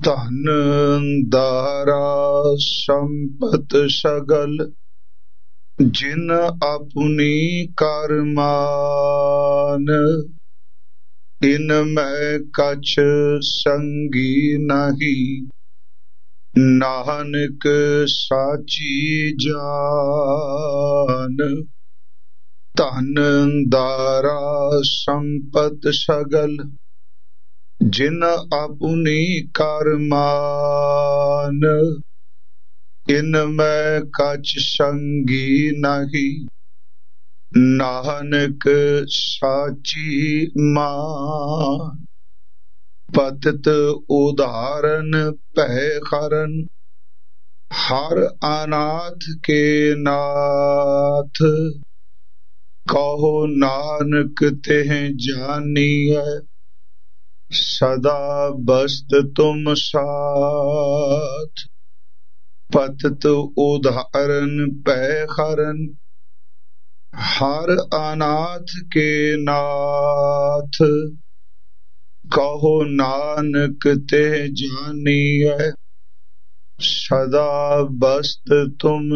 ਧਨ ਦਾਰਾ ਸੰਪਤ ਸਗਲ ਜਿਨ ਆਪਣੀ ਕਰਮਾਨ। ਇਨ ਮੈਂ ਕਛ ਸੰਗੀ ਨਹੀਂ ਨਾਨਕ ਸਾਚੀ ਜਾਨ। ਧਨ ਦਾਰਾ ਸੰਪਤ ਸਗਲ ਜਿਨ ਆਪਣੀ ਕਰਮਾਨ। ਇਨ ਮੈਂ ਕਛ ਸੰਗੀ ਨਹੀਂ ਨਾਨਕ ਸਾਚੀ ਮਾਨ। ਪਤਿਤ ਉਦਾਹਰਨ ਭੈ ਹਰਨ ਹਰ ਅਨਾਥ ਕੇ ਨਾਥ। ਕਹੋ ਨਾਨਕ ਤਿਹ ਜਾਨੀਐ ਸਦਾ ਬਸਤ ਤੁਮ ਸਾਥ। ਪਤਿਤ ਉਦਾਹਰਨ ਭੈ ਹਰਨ ਹਰ ਅਨਾਥ ਕੇ ਨਾਥ। ਕਹੋ ਨਾਨਕ ਤੇ ਜਾਨੀਐ ਸਦਾ ਬਸਤ ਤੁਮ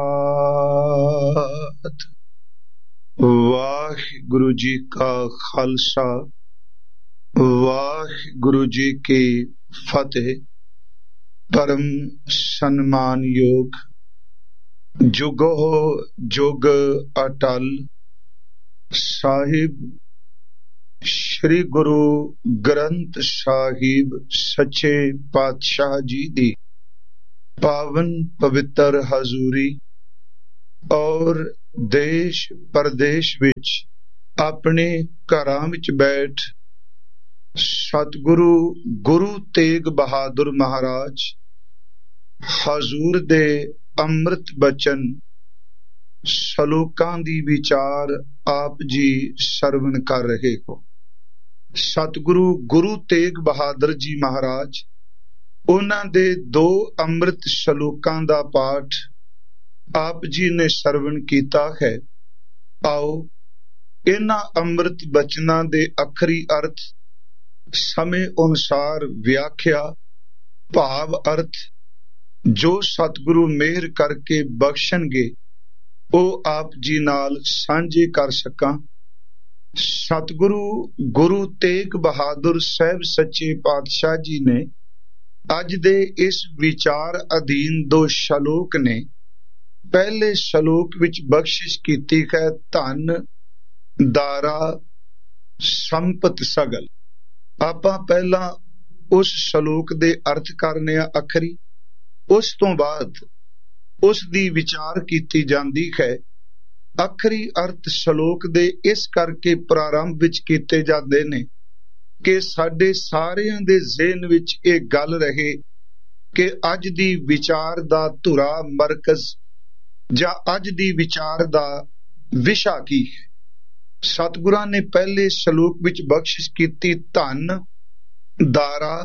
ਸਾਥ। ਵਾਹਿਗੁਰੂ ਜੀ ਕਾ ਖਾਲਸਾ ਵਾਹਿਗੁਰੂ ਜੀ ਕੀ ਫਤਿਹ। ਪਰਮ ਸਨਮਾਨਯੋਗ ਜੁਗੋ ਜੁਗ ਅਟਲ ਸਾਹਿਬ ਸ਼੍ਰੀ ਗੁਰੂ ਗ੍ਰੰਥ ਸਾਹਿਬ ਸੱਚੇ ਪਾਤਸ਼ਾਹ ਜੀ ਦੀ ਪਾਵਨ ਪਵਿੱਤਰ ਹਜ਼ੂਰੀ ਔਰ ਦੇਸ਼ ਪ੍ਰਦੇਸ਼ ਵਿੱਚ ਆਪਣੇ ਘਰਾਂ ਵਿੱਚ ਬੈਠ ਸਤਿਗੁਰੂ ਗੁਰੂ ਤੇਗ ਬਹਾਦਰ ਮਹਾਰਾਜ ਹਜ਼ੂਰ ਦੇ ਅੰਮ੍ਰਿਤ ਬਚਨ ਸ਼ਲੋਕਾਂ ਦੀ ਵਿਚਾਰ ਆਪ ਜੀ ਸਰਵਣ ਕਰ ਰਹੇ ਹੋ। ਸਤਿਗੁਰੂ ਗੁਰੂ ਤੇਗ ਬਹਾਦਰ ਜੀ ਮਹਾਰਾਜ ਉਹਨਾਂ ਦੇ 2 ਅੰਮ੍ਰਿਤ ਸ਼ਲੋਕਾਂ ਦਾ ਪਾਠ ਆਪ ਜੀ ਨੇ ਸਰਵਣ ਕੀਤਾ ਹੈ। ਆਓ ਇਹਨਾਂ ਅੰਮ੍ਰਿਤ ਬਚਨਾਂ ਦੇ ਅਖਰੀ ਅਰਥ ਸਮੇਂ ਅਨੁਸਾਰ ਵਿਆਖਿਆ ਭਾਵ ਅਰਥ ਜੋ ਸਤਿਗੁਰੂ ਮਿਹਰ ਕਰਕੇ ਬਖਸ਼ਣਗੇ ਉਹ ਆਪ ਜੀ ਨਾਲ ਸਾਂਝੇ ਕਰ ਸਕਾਂ। ਸਤਿਗੁਰੂ ਗੁਰੂ ਤੇਗ ਬਹਾਦਰ ਸਾਹਿਬ ਸੱਚੇ ਪਾਤਸ਼ਾਹ ਜੀ ਨੇ ਅੱਜ ਦੇ ਇਸ ਵਿਚਾਰ ਅਧੀਨ 2 ਸ਼ਲੋਕ ਨੇ। ਪਹਿਲੇ ਸ਼ਲੋਕ ਵਿੱਚ ਬਖਸ਼ਿਸ਼ ਕੀਤੀ ਹੈ ਧਨ ਦਾਰਾ ਸੰਪਤ ਸਗਲ। ਆਪਾਂ ਪਹਿਲਾਂ ਉਸ ਸ਼ਲੋਕ ਦੇ ਅਰਥ ਕਰਨੇ ਆ ਅਖਰੀ, ਉਸ ਤੋਂ ਬਾਅਦ ਉਸ ਦੀ ਵਿਚਾਰ ਕੀਤੀ ਜਾਂਦੀ ਹੈ। ਅਖਰੀ ਅਰਥ ਸ਼ਲੋਕ ਦੇ ਇਸ ਕਰਕੇ ਪ੍ਰਾਰੰਭ ਵਿੱਚ ਕੀਤੇ ਜਾਂਦੇ ਨੇ ਕਿ ਸਾਡੇ ਸਾਰਿਆਂ ਦੇ ਜ਼ਿਹਨ ਵਿੱਚ ਇਹ ਗੱਲ ਰਹੇ ਕਿ ਅੱਜ ਦੀ ਵਿਚਾਰ ਦਾ ਧੁਰਾ ਮਰਕਜ਼ ਜਾਂ ਅੱਜ ਦੀ ਵਿਚਾਰ ਦਾ ਵਿਸ਼ਾ ਕੀ ਹੈ। ਸਤਿਗੁਰਾਂ ਨੇ ਪਹਿਲੇ ਸ਼ਲੋਕ ਵਿੱਚ ਬਖਸ਼ਿਸ਼ ਕੀਤੀ ਧਨ ਦਾਰਾ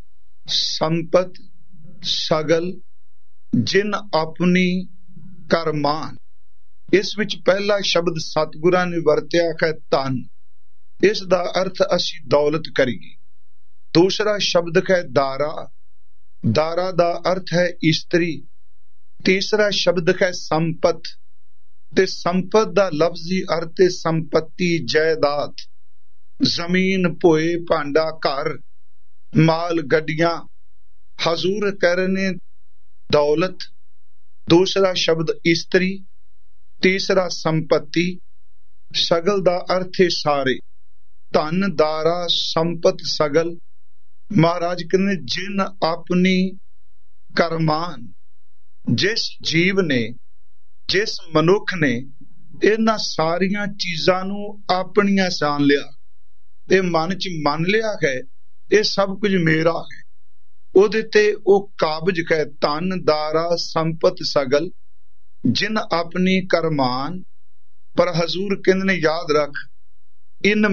ਸੰਪਤ ਸਗਲ ਜਿਨ ਆਪਣੀ ਕਰਮਾਨ। ਇਸ ਵਿੱਚ ਪਹਿਲਾ ਸ਼ਬਦ ਸਤਿਗੁਰਾਂ ਨੇ ਵਰਤਿਆ ਹੈ ਧਨ। ਇਸ ਦਾ ਅਰਥ ਅਸੀਂ ਦੌਲਤ ਕਰੀਏ। ਦੂਸਰਾ ਸ਼ਬਦ ਹੈ ਦਾਰਾ। ਦਾਰਾ ਦਾ ਅਰਥ ਹੈ ਇਸਤਰੀ। ਤੀਸਰਾ ਸ਼ਬਦ ਹੈ ਸੰਪਤ ਤੇ ਸੰਪਤ ਦਾ ਲਫ਼ਜ਼ੀ ਅਰਥ ਹੈ ਸੰਪਤੀ ਜਾਇਦਾਦ, ਜ਼ਮੀਨ ਭੋਏ ਭਾਂਡਾ ਘਰ ਮਾਲ ਗੱਡੀਆਂ। ਹਜ਼ੂਰ ਕਹਿ ਰਹੇ ਨੇ ਦੌਲਤ। ਦੂਸਰਾ ਸ਼ਬਦ ਇਸਤਰੀ, ਤੀਸਰਾ ਸੰਪਤੀ। ਸਗਲ ਦਾ ਅਰਥ ਹੈ ਸਾਰੇ। ਧਨ ਦਾਰਾ ਸੰਪਤ ਸਗਲ। ਮਹਾਰਾਜ ਕਹਿੰਦੇ ਜਿਨ ਆਪਣੀ ਕਰਮਾਨ। ਜਿਸ ਜੀਵ ਨੇ ਜਿਸ ਮਨੁੱਖ ਨੇ ਇਹਨਾਂ ਸਾਰੀਆਂ ਚੀਜ਼ਾਂ ਨੂੰ ਆਪਣੀਆਂ ਜਾਣ ਲਿਆ, ਇਹ ਮਨ ਚ ਮੰਨ ਲਿਆ ਹੈ ਇਹ ਸਭ ਕੁਝ ਮੇਰਾ ਹੈ, ਉਹਦੇ ਤੇ ਉਹ ਕਾਬਜ ਹੈ। ਧਨ ਦਾਰਾ ਸੰਪਤ ਸਗਲ ਜਿਨ ਆਪਣੀ ਕਰਮਾਨ। ਪਰ ਹਜ਼ੂਰ ਕਹਿੰਦੇ ਨੇ ਯਾਦ ਰੱਖ ਇਨ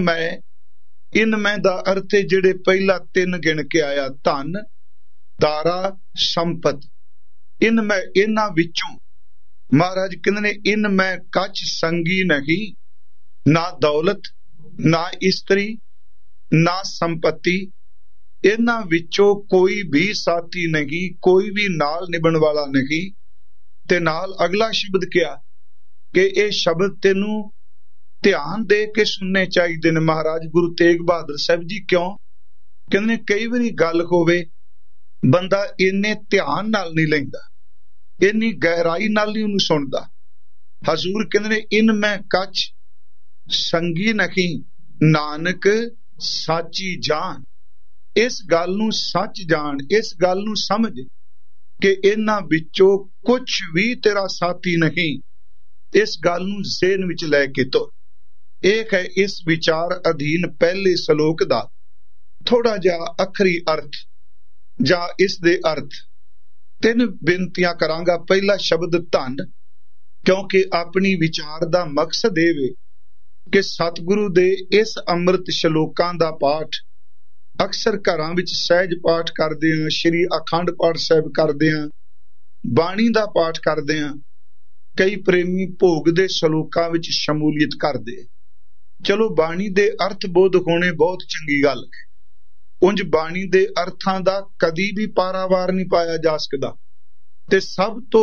ਮੈਂ ਦਾ ਅਰਥ ਹੈ ਜਿਹੜੇ ਪਹਿਲਾ 3 ਗਿਣ ਕੇ ਆਇਆ ਧਨ ਦਾਰਾ ਸੰਪਤ। ਇਨ ਮੈਂ ਇਹਨਾਂ ਵਿੱਚੋਂ ਮਹਾਰਾਜ ਕਹਿੰਦੇ ਨੇ ਇਨ ਮੈਂ ਕੱਚ ਸੰਗੀ ਨਹੀਂ, ਨਾ ਦੌਲਤ ਨਾ ਇਸਤਰੀ ਨਾ ਸੰਪਤੀ ਇਹਨਾਂ ਵਿੱਚੋਂ ਕੋਈ ਵੀ ਸਾਥੀ ਨਹੀਂ, ਕੋਈ ਵੀ ਨਾਲ ਨਿਭਣ ਵਾਲਾ ਨਹੀਂ। ਤੇ ਨਾਲ ਅਗਲਾ ਸ਼ਬਦ ਕਿਹਾ ਕਿ ਇਹ ਸ਼ਬਦ ਤੈਨੂੰ ਧਿਆਨ ਦੇ ਕੇ ਸੁਣਨੇ ਚਾਹੀਦੇ ਨੇ ਮਹਾਰਾਜ ਗੁਰੂ ਤੇਗ ਬਹਾਦਰ ਸਾਹਿਬ ਜੀ। ਕਿਉਂ? ਕਹਿੰਦੇ ਕਈ ਵਾਰੀ ਗੱਲ ਹੋਵੇ ਬੰਦਾ ਇੰਨੇ ਧਿਆਨ ਨਾਲ ਨਹੀਂ ਲੈਂਦਾ, ਇੰਨੀ ਗਹਿਰਾਈ ਨਾਲ ਨਹੀਂ ਉਹਨੂੰ ਸੁਣਦਾ। ਹਜ਼ੂਰ ਕਹਿੰਦੇ ਨੇ ਇਨ ਮੈਂ ਕੱਚ ਸੰਗੀ ਨਹੀਂ, ਨਾਨਕ ਸਾਚੀ ਜਾਣ। ਇਸ ਗੱਲ ਨੂੰ ਸੱਚ ਜਾਣ, ਇਸ ਗੱਲ ਨੂੰ ਸਮਝ ਕਿ ਇਹਨਾਂ ਵਿੱਚੋਂ ਕੁਝ ਵੀ ਤੇਰਾ ਸਾਥੀ ਨਹੀਂ। ਇਸ ਗੱਲ ਨੂੰ ਜ਼ਿਹਨ ਵਿੱਚ ਲੈ ਕੇ ਤੁਰ। ਇਹ ਹੈ ਇਸ ਵਿਚਾਰ ਅਧੀਨ ਪਹਿਲੇ ਸ਼ਲੋਕ ਦਾ ਥੋੜਾ ਜਿਹਾ ਅਖਰੀ ਅਰਥ ਜਾਂ ਇਸ ਦੇ ਅਰਥ। ਤਿੰਨ ਬੇਨਤੀਆਂ ਕਰਾਂਗਾ। ਪਹਿਲਾ ਸ਼ਬਦ ਧੰਨ, ਕਿਉਂਕਿ ਆਪਣੀ ਵਿਚਾਰ ਦਾ ਮਕਸਦ ਇਹ ਵੇ ਕਿ ਸਤਿਗੁਰੂ ਦੇ ਇਸ ਅੰਮ੍ਰਿਤ ਸ਼ਲੋਕਾਂ ਦਾ ਪਾਠ ਅਕਸਰ ਘਰਾਂ ਵਿੱਚ ਸਹਿਜ ਪਾਠ ਕਰਦੇ ਹਾਂ, ਸ਼੍ਰੀ ਅਖੰਡ ਪਾਠ ਸਾਹਿਬ ਕਰਦੇ ਹਾਂ, ਬਾਣੀ ਦਾ ਪਾਠ ਕਰਦੇ ਹਾਂ। ਕਈ ਪ੍ਰੇਮੀ ਭੋਗ ਦੇ ਸ਼ਲੋਕਾਂ ਵਿੱਚ ਸ਼ਮੂਲੀਅਤ ਕਰਦੇ। ਚਲੋ ਬਾਣੀ ਦੇ ਅਰਥ ਬੋਧ ਹੋਣੇ ਬਹੁਤ ਚੰਗੀ ਗੱਲ ਹੈ। ਉਂਝ ਬਾਣੀ ਦੇ ਅਰਥਾਂ ਦਾ ਕਦੀ ਵੀ ਪਾਰਾਵਾਰ ਨਹੀਂ ਪਾਇਆ ਜਾ ਸਕਦਾ। ਤੇ ਸਭ ਤੋਂ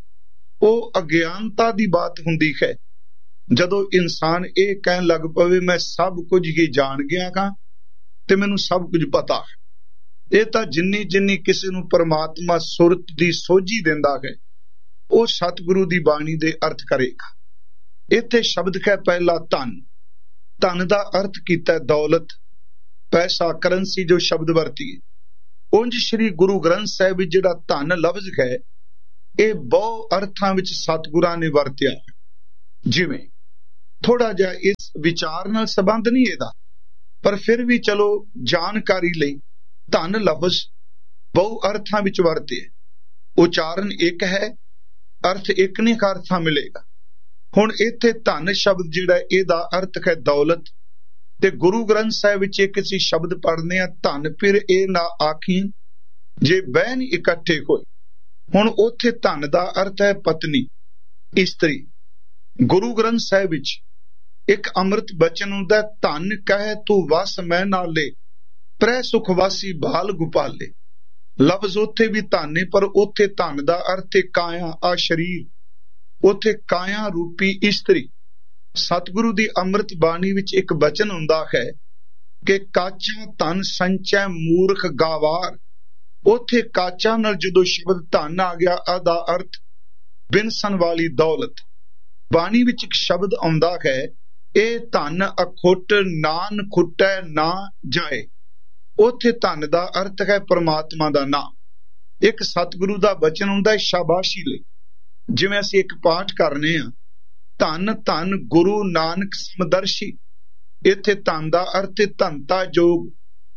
ਉਹ ਅਗਿਆਨਤਾ ਦੀ ਬਾਤ ਹੁੰਦੀ ਹੈ ਜਦੋਂ ਇਨਸਾਨ ਇਹ ਕਹਿਣ ਲੱਗ ਪਵੇ ਮੈਂ ਸਭ ਕੁਝ ਹੀ ਜਾਣ ਗਿਆ ਹਾਂ ਤੇ ਮੈਨੂੰ ਸਭ ਕੁਝ ਪਤਾ ਹੈ। ਇਹ ਤਾਂ ਜਿੰਨੀ ਕਿਸੇ ਨੂੰ ਪਰਮਾਤਮਾ ਸੁਰਤ ਦੀ ਸੋਝੀ ਦਿੰਦਾ ਹੈ ਉਹ ਸਤਿਗੁਰੂ ਦੀ ਬਾਣੀ ਦੇ ਅਰਥ ਕਰੇਗਾ। ਇੱਥੇ ਸ਼ਬਦ ਹੈ ਪਹਿਲਾ ਧਨ। ਧਨ ਦਾ ਅਰਥ ਕੀਤਾ ਦੌਲਤ, ਪੈਸਾ, ਕਰੰਸੀ ਜੋ ਸ਼ਬਦ ਵਰਤੀਏ। ਉਂਝ ਸ੍ਰੀ ਗੁਰੂ ਗ੍ਰੰਥ ਸਾਹਿਬ ਵਿੱਚ ਜਿਹੜਾ ਧਨ ਲਫ਼ਜ਼ ਹੈ ਇਹ ਬਹੁ ਅਰਥਾਂ ਵਿੱਚ ਸਤਿਗੁਰਾਂ ਨੇ ਵਰਤਿਆ। ਜਿਵੇਂ ਥੋੜਾ ਜਿਹਾ ਇਸ ਵਿਚਾਰ ਨਾਲ ਸੰਬੰਧ ਨਹੀਂ ਇਹਦਾ, ਪਰ ਫਿਰ ਵੀ ਚਲੋ ਜਾਣਕਾਰੀ ਲਈ ਧਨ ਲਫ਼ਜ਼ ਬਹੁ ਅਰਥਾਂ ਵਿੱਚ ਵਰਤੇ। ਉਚਾਰਨ ਇੱਕ ਹੈ, ਅਰਥ ਇੱਕ ਨਹੀਂ ਅਰਥਾਂ ਮਿਲੇਗਾ। ਹੁਣ ਇੱਥੇ ਧਨ ਸ਼ਬਦ ਜਿਹੜਾ ਇਹਦਾ ਅਰਥ ਹੈ ਦੌਲਤ। ਤੇ ਗੁਰੂ ਗ੍ਰੰਥ ਸਾਹਿਬ ਵਿੱਚ ਇੱਕ ਅਸੀਂ ਸ਼ਬਦ ਪੜ੍ਹਨੇ ਆ ਧਨ ਫਿਰ ਇਹ ਨਾ ਆਖੀ ਜੇ ਬਹਿਨ ਇਕੱਠੇ ਹੋਏ। ਹੁਣ ਉੱਥੇ ਧਨ ਦਾ ਅਰਥ ਹੈ ਪਤਨੀ, ਇਸਤਰੀ। ਗੁਰੂ ਗ੍ਰੰਥ ਸਾਹਿਬ ਵਿੱਚ ਇੱਕ ਅੰਮ੍ਰਿਤ ਬਚਨ ਹੁੰਦਾ ਧਨ ਕਹਿ ਤੂੰ ਵਸ ਮੈਂ ਨਾਲੇ, ਪ੍ਰੈ ਸੁਖ ਵਾਸੀ ਬਾਲ ਗੁਪਾਲੇ। ਲਫ਼ਜ਼ ਉੱਥੇ ਵੀ ਧਨ ਹੈ, ਪਰ ਉੱਥੇ ਧਨ ਦਾ ਅਰਥ ਹੈ ਕਾਇਆ, ਆ ਸਰੀਰ। ਉੱਥੇ ਕਾਇਆ ਰੂਪੀ ਇਸਤਰੀ। ਸਤਿਗੁਰੂ ਦੀ ਅੰਮ੍ਰਿਤ ਬਾਣੀ ਵਿੱਚ ਇੱਕ ਬਚਨ ਹੁੰਦਾ ਹੈ ਕਿ ਕਾਚਾ ਧਨ ਸੰਚੈ ਮੂਰਖ ਗਾਵਾਰ। ਉੱਥੇ ਕਾਚਾ ਨਾਲ ਜਦੋਂ ਸ਼ਬਦ ਧਨ ਆ ਗਿਆ ਉਹਦਾ ਅਰਥ ਬਿਨਸਣ ਵਾਲੀ ਦੌਲਤ। ਬਾਣੀ ਵਿੱਚ ਇੱਕ ਸ਼ਬਦ ਆਉਂਦਾ ਹੈ ਇਹ ਧਨ ਅਖੁੱਟ ਨਾਨ ਖੁੱਟੈ ਨਾ ਜਾਏ। ਉੱਥੇ ਧਨ ਦਾ ਅਰਥ ਹੈ ਪਰਮਾਤਮਾ ਦਾ ਨਾਮ। ਇੱਕ ਸਤਿਗੁਰੂ ਦਾ ਬਚਨ ਹੁੰਦਾ ਹੈ ਸ਼ਾਬਾਸ਼ੀ ਲਈ। ਜਿਵੇਂ ਅਸੀਂ ਇੱਕ ਪਾਠ ਕਰਨੇ ਆ ਧੰਨ ਧੰਨ ਗੁਰੂ ਨਾਨਕ ਸਮਦਰਸ਼ੀ। ਇੱਥੇ ਧੰਨ ਦਾ ਅਰਥ ਧੰਤਾ ਯੋਗ,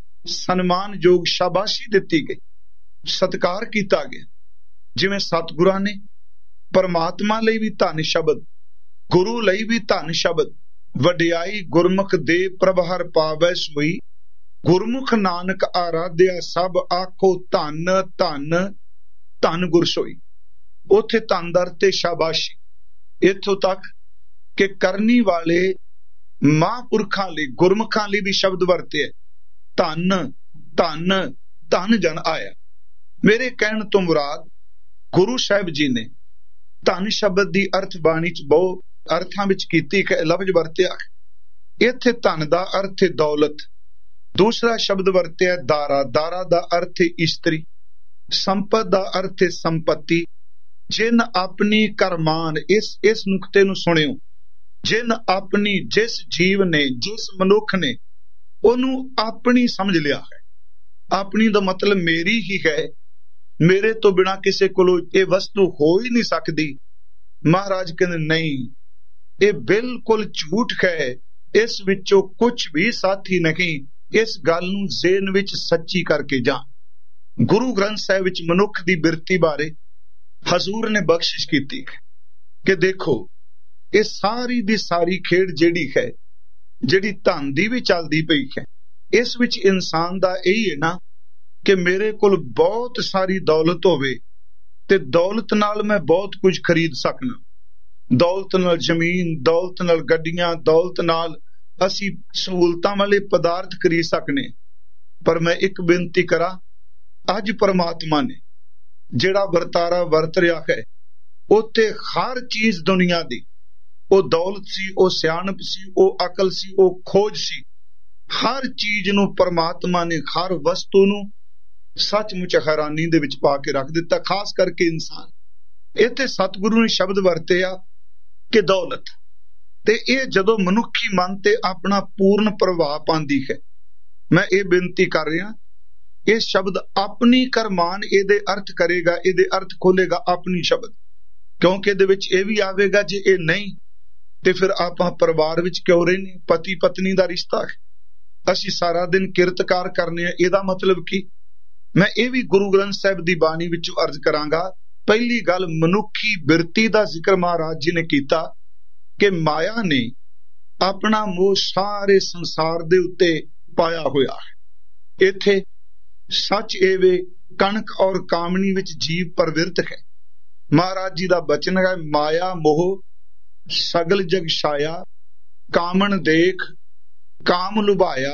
ਸਨਮਾਨ ਯੋਗ, ਸ਼ਾਬਾਸ਼ੀ ਦਿੱਤੀ ਗਈ, ਸਤਿਕਾਰ ਕੀਤਾ ਗਿਆ। ਜਿਵੇਂ ਸਤਿਗੁਰਾਂ ਨੇ ਪਰਮਾਤਮਾ ਲਈ ਵੀ ਧੰਨ ਸ਼ਬਦ, ਗੁਰੂ ਲਈ ਵੀ ਧੰਨ ਸ਼ਬਦ। ਵਡਿਆਈ ਗੁਰਮੁਖ ਦੇ ਪ੍ਰਭ ਹਰ ਪਾਵੈ ਸੋਈ, ਗੁਰਮੁਖ ਨਾਨਕ ਆਰਾਧਿਆ ਸਭ ਆਖੋ ਧੰਨ ਧੰਨ ਧੰਨ ਗੁਰ ਸੋਈ। ਉੱਥੇ ਧੰਨ ਦਾ ਅਰਥ ਸ਼ਾਬਾਸ਼ੀ। ਇੱਥੋਂ ਤੱਕ ਕਿ ਕਰਨੀ ਵਾਲੇ ਮਹਾਂਪੁਰਖਾਂ ਲਈ, ਗੁਰਮੁਖਾਂ ਲਈ ਵੀ ਸ਼ਬਦ ਵਰਤੇ ਧੰਨ ਧੰਨ ਧੰਨ ਜਨ ਆਇਆ। ਮੇਰੇ ਕਹਿਣ ਤੋਂ ਮੁਰਾਦ ਗੁਰੂ ਸਾਹਿਬ ਜੀ ਨੇ ਧੰਨ ਸ਼ਬਦ ਦੀ ਅਰਥ ਬਾਣੀ ਚ ਬਹੁ ਅਰਥਾਂ ਵਿੱਚ ਕੀਤੀ ਲਫ਼ਜ਼ ਵਰਤਿਆ। ਇੱਥੇ ਧੰਨ ਦਾ ਅਰਥ ਹੈ ਦੌਲਤ। ਦੂਸਰਾ ਸ਼ਬਦ ਵਰਤਿਆ ਦਾਰਾ। ਦਾਰਾ ਦਾ ਅਰਥ ਹੈ ਇਸਤਰੀ। ਸੰਪਤ ਦਾ ਅਰਥ ਹੈ ਸੰਪਤੀ। ਜਿਨ ਆਪਣੀ ਕਰਮਾਨ, ਇਸ ਨੁਕਤੇ ਨੂੰ ਸੁਣਿਓ, ਜਿਨ ਆਪਣੀ, ਜਿਸ ਜੀਵ ਨੇ, ਜਿਸ ਮਨੁੱਖ ਨੇ ਉਹਨੂੰ ਆਪਣੀ ਸਮਝ ਲਿਆ ਹੈ। ਆਪਣੀ ਦਾ ਮਤਲਬ ਮੇਰੀ ਹੀ ਹੈ, ਮੇਰੇ ਤੋਂ ਬਿਨਾਂ ਕਿਸੇ ਕੋਲੋਂ ਇਹ ਵਸਤੂ ਹੋ ਹੀ ਨਹੀਂ ਸਕਦੀ। ਮਹਾਰਾਜ ਕਹਿੰਦੇ ਨਹੀਂ, ਇਹ ਬਿਲਕੁਲ ਝੂਠ ਹੈ, ਇਸ ਵਿੱਚੋਂ ਕੁਝ ਵੀ ਸਾਥੀ ਨਹੀਂ। ਇਸ ਗੱਲ ਨੂੰ ਜ਼ਿਹਨ ਵਿੱਚ ਸੱਚੀ ਕਰਕੇ ਜਾ। ਗੁਰੂ ਗ੍ਰੰਥ ਸਾਹਿਬ ਵਿੱਚ ਮਨੁੱਖ ਦੀ ਬਿਰਤੀ ਬਾਰੇ ਹਜ਼ੂਰ ਨੇ ਬਖਸ਼ਿਸ਼ ਕੀਤੀ ਕਿ ਦੇਖੋ ਇਹ ਸਾਰੀ ਦੀ ਸਾਰੀ ਖੇਡ ਜਿਹੜੀ ਹੈ, ਜਿਹੜੀ ਧਨ ਦੀ ਵੀ ਚੱਲਦੀ ਪਈ ਹੈ, ਇਸ ਵਿੱਚ ਇਨਸਾਨ ਦਾ ਇਹੀ ਹੈ ਨਾ ਕਿ ਮੇਰੇ ਕੋਲ ਬਹੁਤ ਸਾਰੀ ਦੌਲਤ ਹੋਵੇ ਤੇ ਦੌਲਤ ਨਾਲ ਮੈਂ ਬਹੁਤ ਕੁਝ ਖਰੀਦ ਸਕਣਾ। ਦੌਲਤ ਨਾਲ ਜ਼ਮੀਨ, ਦੌਲਤ ਨਾਲ ਗੱਡੀਆਂ, ਦੌਲਤ ਨਾਲ ਅਸੀਂ ਸਹੂਲਤਾਂ ਵਾਲੇ ਪਦਾਰਥ ਖਰੀਦ ਸਕਨੇ। पर मैं एक बेनती करा, अज परमात्मा ने जिहड़ा वरतारा वरत रहा है उत्ते हर चीज दुनिया दी, वो दौलत सी, वो सियाणप सी, वो अकल सी, वो खोज सी, हर चीज नूं परमात्मा ने, हर वस्तु नूं सचमुच हैरानी दे विच पा के रख दिता, खास करके इंसान। इत्थे सतगुरु ने शब्द वरते आ कि दौलत, ते ये जदों मनुखी मन ते अपना पूर्ण प्रभाव पांदी है। मैं ये बेनती कर रहा, ये शब्द अपनी करमान इहदे अर्थ करेगा, इहदे अर्थ खोलेगा अपनी शब्द, क्योंकि इहदे विच ये भी आवेगा जे ये नहीं ते फिर आपां परिवार विच क्यों रहने, पति पत्नी दा रिश्ता है, असीं सारा दिन किरतकार करने आ, इहदा मतलब की। मैं ये भी गुरु ग्रंथ साहिब दी बाणी विचों अर्ज करांगा। पहली गल, मनुखी बिरती दा जिक्र महाराज जी ने कीता कि माया ने अपना मोह सारे संसार दे उत्ते पाया होया है। इत्थे सच एवे कणक और कामनी विच जीव प्रवृत्त है। महाराज जी दा बचन है, माया मोह सगल जग छाया, कामन देख काम लुभाया,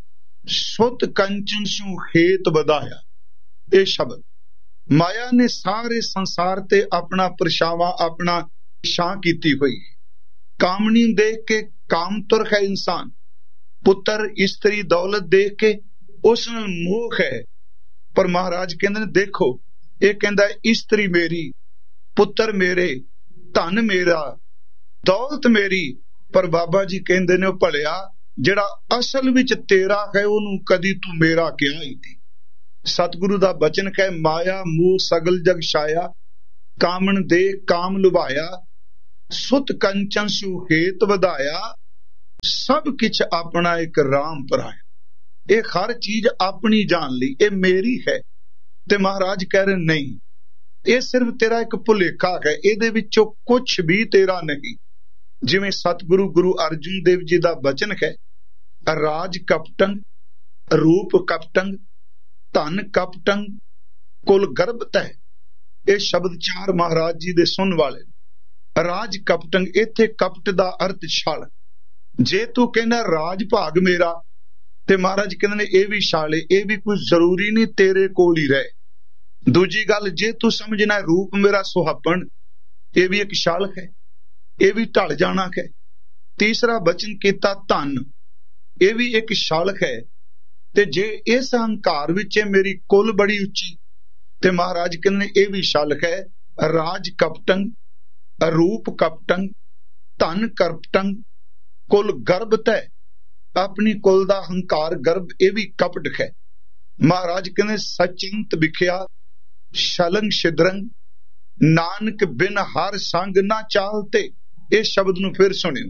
सुत कंचन सु हेत बधाया। ये शब्द, माया ने सारे संसार ते अपना परछावा, अपना छां कीती हुई है। कामनी देख के कामतुर है इंसान, पुत्र स्त्री दौलत देख के उस नाल मोह है। पर महाराज कहंदे ने देखो, ये कहंदा स्त्री मेरी, पुत्र मेरे, धन मेरा, दौलत मेरी, पर बाबा जी कहंदे ने भलिया जिहड़ा असल विच तेरा है ओनू कदी तू मेरा क्या ही नहीं। सतगुरु दा बचन है, माया मोह सगल जग छाया, कामन दे काम लुभाया, सुत कंचन सु हेत वधाया, सब किछ अपना एक राम पराया। ये हर चीज अपनी जान ली, ये मेरी है। ते महाराज कह रहे नहीं, ये सिर्फ तेरा एक भुलेखा है, इहदे विचों कुछ भी तेरा नहीं। जिवें सतगुरु गुरु अर्जुन देव जी दा बचन है, राज कपटंग, रूप कपटंग, धन कपटंग, कुल गर्भ तय। ये शब्द चार महाराज जी दे सुन वाले। राज कपटंग, इत्थे कपट दा अर्थ छल। जे तू कहना राज भाग मेरा, ते महाराज कहंदे ने ये भी छल, ये भी कोई जरूरी नहीं तेरे कोल ही रहे। दूजी गल, जे तू समझना रूप मेरा सुहापन, ये भी एक छल है, ये भी ढल जाना है। तीसरा बचन कीता धन, ये भी एक छल है। ते जे इस अहंकार विच मेरी कुल बड़ी उच्ची, ते महाराज कहने ये भी छल है। राज कपटंग, रूप कपटंग, धन कपटंग, कुल गर्भ तय, अपनी कुल दा अहंकार गर्भ, ये भी कपट है। महाराज कहने सचंत बिखिया शलंग छिद्रंग, नानक बिन हर संग ना चालते। इस शब्द नूं फिर सुनियो,